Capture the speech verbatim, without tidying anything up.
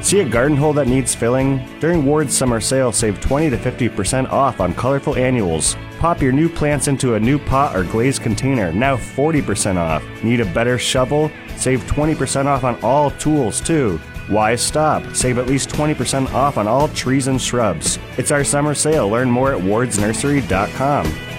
See a garden hole that needs filling? During Ward's summer sale, save twenty to fifty percent off on colorful annuals. Pop your new plants into a new pot or glazed container, now forty percent off. Need a better shovel? Save twenty percent off on all tools, too. Why stop? Save at least twenty percent off on all trees and shrubs. It's our summer sale. Learn more at wards nursery dot com.